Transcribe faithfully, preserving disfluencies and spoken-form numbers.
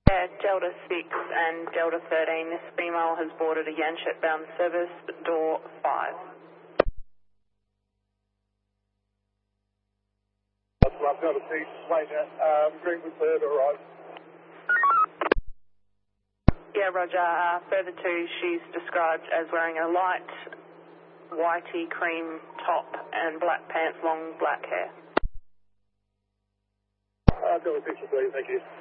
Yeah, Delta six and Delta thirteen. This female has boarded a Yanchep bound service, door five. That's right, Delta six, explain that. Um, Greenwood third, alright. Yeah, Roger. Uh, further to, she's described as wearing a light whitey cream top and black pants, long black hair. Uh, Delta six, please, thank you.